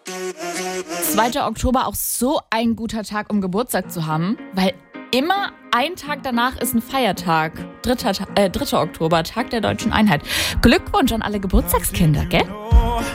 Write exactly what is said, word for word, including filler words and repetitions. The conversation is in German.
zweiter Oktober auch so ein guter Tag, um Geburtstag zu haben, weil immer ein Tag danach ist ein Feiertag. dritter. Äh, dritter Oktober, Tag der Deutschen Einheit. Glückwunsch an alle Geburtstagskinder, gell?